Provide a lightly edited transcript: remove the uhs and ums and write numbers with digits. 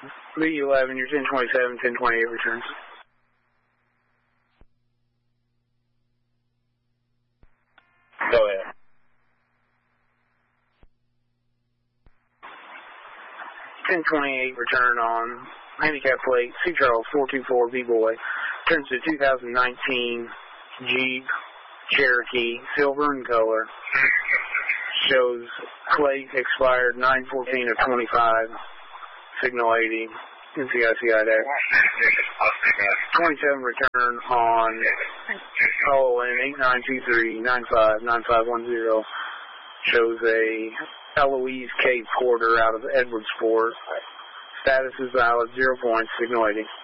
B11, you're 1027, 1028 returns. Go ahead. .1028 return on handicap plate, C. Charles 424 B-Boy. Turns to 2019 Jeep Cherokee, silver in color. Shows plate expired 9/14 of 25. Signal 80. NCICI dash. 27 return on OLN 8923-95-9510. Shows a Eloise K. Porter out of Edwardsport. Status is valid, 0 points, signal 80.